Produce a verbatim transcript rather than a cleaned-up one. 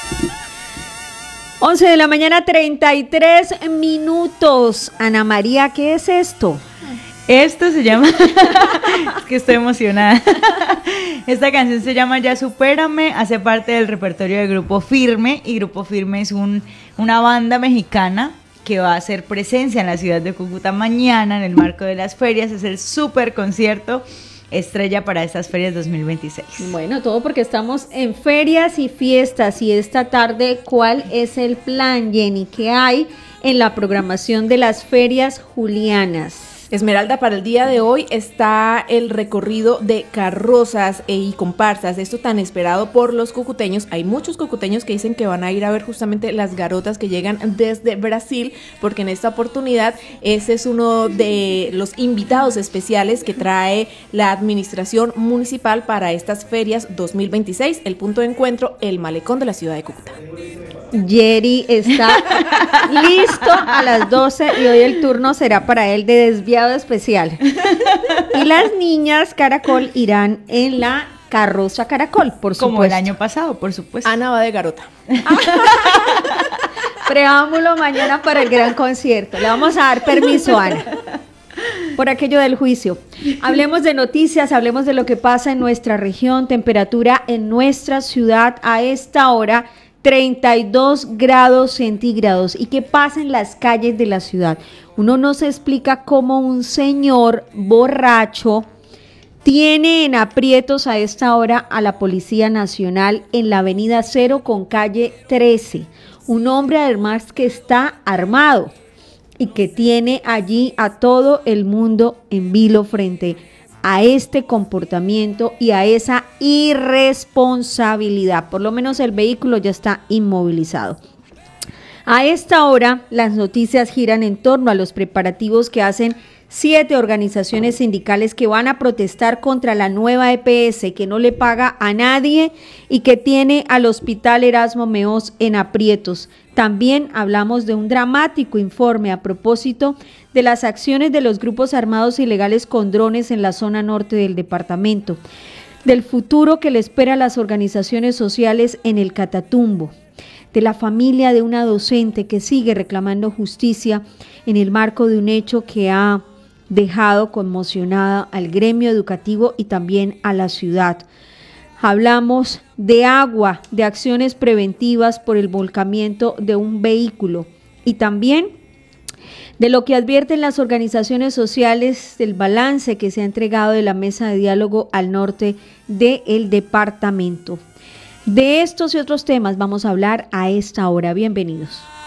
once de la mañana, treinta y tres minutos. Ana María, ¿qué es esto? Esto se llama, es que estoy emocionada. Esta canción se llama Ya Supérame, hace parte del repertorio del Grupo Firme, y Grupo Firme es un, una banda mexicana que va a hacer presencia en la ciudad de Cúcuta mañana en el marco de las ferias. Es el super concierto estrella para estas ferias dos mil veintiséis. Bueno, todo porque estamos en ferias y fiestas, y esta tarde, ¿cuál es el plan, Jenny? ¿Qué hay en la programación de las ferias julianas? Esmeralda, para el día de hoy está el recorrido de carrozas y comparsas, esto tan esperado por los cucuteños. Hay muchos cucuteños que dicen que van a ir a ver justamente las garotas que llegan desde Brasil, porque en esta oportunidad ese es uno de los invitados especiales que trae la administración municipal para estas ferias dos mil veintiséis. El punto de encuentro, el malecón de la ciudad de Cúcuta. Jerry está listo a las doce y hoy el turno será para él de desviado especial. Y las niñas Caracol irán en la carroza Caracol, por supuesto. Como el año pasado, por supuesto. Ana va de garota. Preámbulo mañana para el gran concierto. Le vamos a dar permiso, Ana, por aquello del juicio. Hablemos de noticias, hablemos de lo que pasa en nuestra región. Temperatura en nuestra ciudad a esta hora, treinta y dos grados centígrados. ¿Y qué pasa en las calles de la ciudad? Uno no se explica cómo un señor borracho tiene en aprietos a esta hora a la Policía Nacional en la avenida Cero con calle trece. Un hombre además que está armado y que tiene allí a todo el mundo en vilo frente a este comportamiento y a esa irresponsabilidad. Por lo menos el vehículo ya está inmovilizado. A esta hora, las noticias giran en torno a los preparativos que hacen siete organizaciones sindicales que van a protestar contra la nueva E P S que no le paga a nadie y que tiene al Hospital Erasmo Meós en aprietos. También hablamos de un dramático informe a propósito de las acciones de los grupos armados ilegales con drones en la zona norte del departamento, del futuro que le espera a las organizaciones sociales en el Catatumbo, de la familia de una docente que sigue reclamando justicia en el marco de un hecho que ha dejado conmocionada al gremio educativo y también a la ciudad. Hablamos de agua, de acciones preventivas por el volcamiento de un vehículo y también de lo que advierten las organizaciones sociales del balance que se ha entregado de la mesa de diálogo al norte del departamento. De estos y otros temas vamos a hablar a esta hora. Bienvenidos.